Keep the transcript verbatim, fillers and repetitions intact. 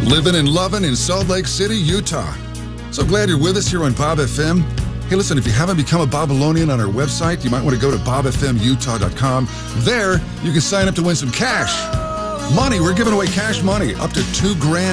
living and loving in Salt Lake City, Utah. So glad you're with us here on Bob F M. Hey, listen, if you haven't become a Babylonian on our website, you might want to go to bob f m utah dot com. There, you can sign up to win some cash. Money, we're giving away cash money, up to two grand.